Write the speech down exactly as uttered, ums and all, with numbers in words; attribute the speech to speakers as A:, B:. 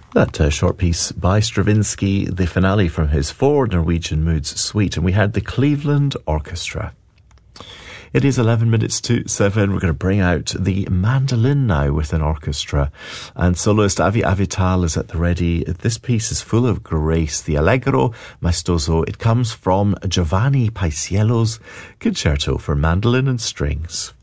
A: That uh, short piece by Stravinsky, the finale from his Four Norwegian Moods suite, and we had the Cleveland Orchestra. It is eleven minutes to seven. We're going to bring out the mandolin now with an orchestra, and soloist Avi Avital is at the ready. This piece is full of grace. The Allegro Maestoso. It comes from Giovanni Paisiello's Concerto for Mandolin and Strings.